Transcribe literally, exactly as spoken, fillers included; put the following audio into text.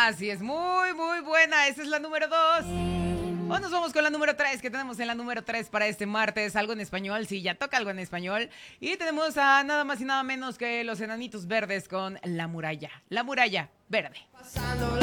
Así es, muy, muy buena. Esa es la número dos. O nos vamos con la número tres, que tenemos en la número tres para este martes. Algo en español, sí, ya toca algo en español. Y tenemos a nada más y nada menos que los Enanitos Verdes con La Muralla. La Muralla Verde. Pasando